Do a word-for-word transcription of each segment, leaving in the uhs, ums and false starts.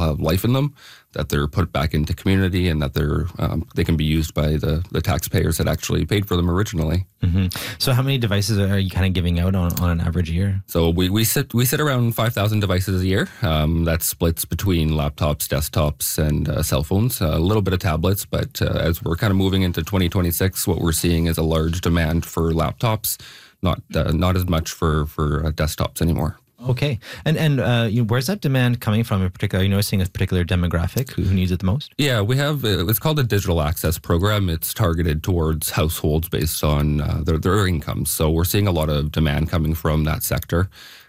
have life in them, that they're put back into community, and that they're um, they can be used by the, the taxpayers that actually paid for them originally. Mm-hmm. So how many devices are you kind of giving out on, on an average year? So we, we sit we sit around five thousand devices a year. Um, that splits between laptops, desktops, and uh, cell phones, uh, a little bit of tablets. But uh, as we're kind of moving into twenty twenty-six, what we're seeing is a large demand for laptops, not uh, not as much for, for uh, desktops anymore. Okay. And and uh, you know, where's that demand coming from in particular? Are you noticing a particular demographic who, who needs it the most? Yeah, we have, uh, it's called a digital access program. It's targeted towards households based on uh, their, their incomes. So we're seeing a lot of demand coming from that sector,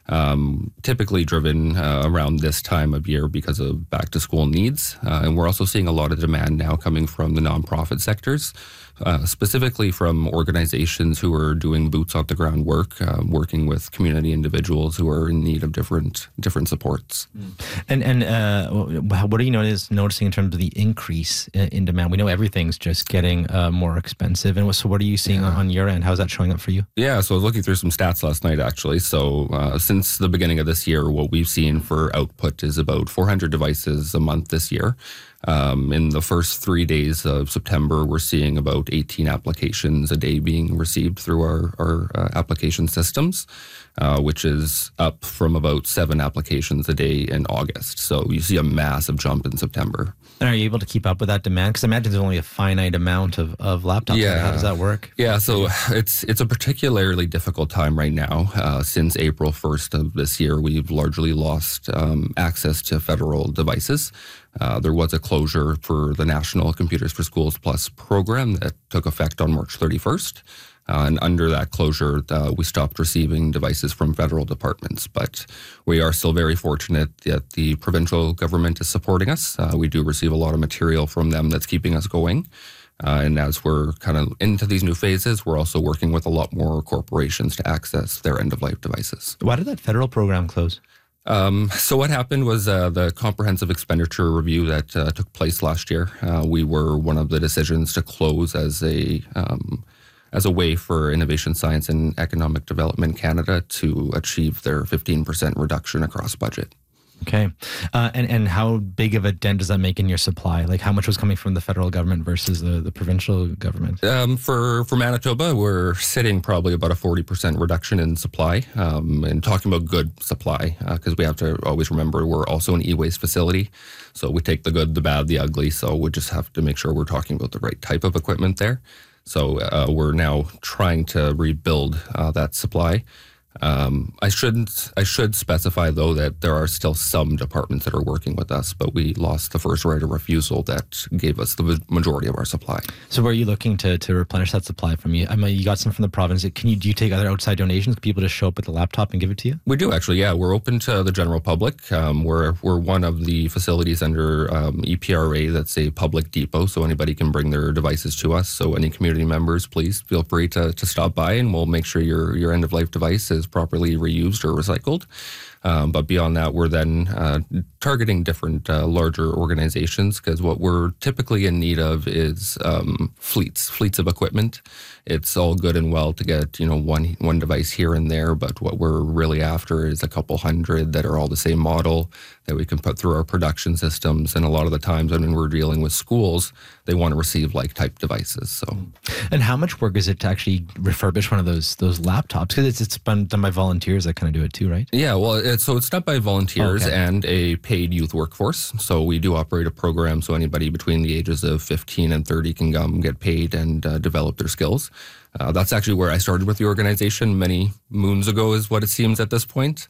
um, typically driven uh, around this time of year because of back to school needs. Uh, and we're also seeing a lot of demand now coming from the nonprofit sectors. Uh, specifically from organizations who are doing boots on the ground work, uh, working with community individuals who are in need of different different supports. And and uh, what are you notice, noticing in terms of the increase in, in demand? We know everything's just getting uh, more expensive. And so what are you seeing yeah. on your end? How's that showing up for you? Yeah, so I was looking through some stats last night, actually. So uh, since the beginning of this year, what we've seen for output is about four hundred devices a month this year. Um, in the first three days of September, we're seeing about eighteen applications a day being received through our, our uh, application systems, uh, which is up from about seven applications a day in August. So you see a massive jump in September. And are you able to keep up with that demand? Because I imagine there's only a finite amount of, of laptops. Yeah. How does that work? Yeah, so it's it's a particularly difficult time right now. Uh, since April first of this year, we've largely lost um, access to federal devices. Uh, there was a closure for the National Computers for Schools Plus program that took effect on March thirty-first. Uh, and under that closure, uh, we stopped receiving devices from federal departments. But we are still very fortunate that the provincial government is supporting us. Uh, we do receive a lot of material from them that's keeping us going. Uh, and as we're kind of into these new phases, we're also working with a lot more corporations to access their end-of-life devices. Why did that federal program close? Um, so what happened was uh, the comprehensive expenditure review that uh, took place last year. Uh, we were one of the decisions to close as a um, as a way for Innovation, Science and Economic Development Canada to achieve their fifteen percent reduction across budget. Okay. Uh, and, and how big of a dent does that make in your supply? Like how much was coming from the federal government versus the, the provincial government? Um, for, for Manitoba, we're sitting probably about a forty percent reduction in supply. Um, and talking about good supply, because uh, we have to always remember we're also an e-waste facility. So we take the good, the bad, the ugly. So we just have to make sure we're talking about the right type of equipment there. So uh, we're now trying to rebuild uh, that supply. Um, I shouldn't. I should specify though that there are still some departments that are working with us, but we lost the first right of refusal that gave us the majority of our supply. So, where are you looking to to replenish that supply from? You, I mean, you got some from the province. Can you do you take other outside donations? Can people just show up with the laptop and give it to you? We do actually. Yeah, we're open to the general public. Um, we're we're one of the facilities under um, E P R A that's a public depot, so anybody can bring their devices to us. So, any community members, please feel free to to stop by, and we'll make sure your your end of life device is properly reused or recycled. Um, but beyond that, we're then uh, targeting different uh, larger organizations because what we're typically in need of is um, fleets, fleets of equipment. It's all good and well to get, you know, one one device here and there, but what we're really after is a couple hundred that are all the same model that we can put through our production systems. And a lot of the times when we're dealing with schools, they want to receive like type devices. So, and how much work is it to actually refurbish one of those those laptops? Because it's it's been done by volunteers that kind of do it too, right? Yeah, well, it's, so it's done by volunteers okay. and a paid youth workforce. So we do operate a program so anybody between the ages of fifteen and thirty can come get paid and uh, develop their skills. Uh, that's actually where I started with the organization many moons ago is what it seems at this point.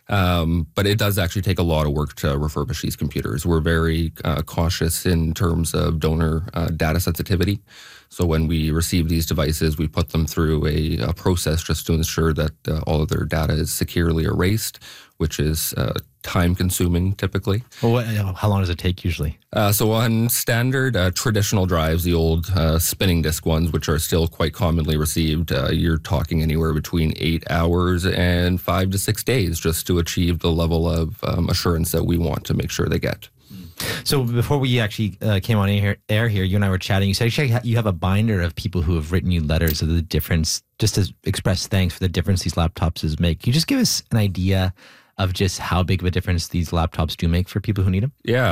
Um, but it does actually take a lot of work to refurbish these computers. We're very uh, cautious in terms of donor uh, data sensitivity. So when we receive these devices, we put them through a, a process just to ensure that uh, all of their data is securely erased, which is uh, time-consuming typically. Well, what, how long does it take usually? Uh, so on standard uh, traditional drives, the old uh, spinning disk ones, which are still quite commonly received, uh, you're talking anywhere between eight hours and five to six days just to achieve the level of um, assurance that we want to make sure they get. So before we actually uh, came on air, air here, you and I were chatting. You said you have a binder of people who have written you letters of the difference, just to express thanks for the difference these laptops make. Can you just give us an idea of just how big of a difference these laptops do make for people who need them? Yeah.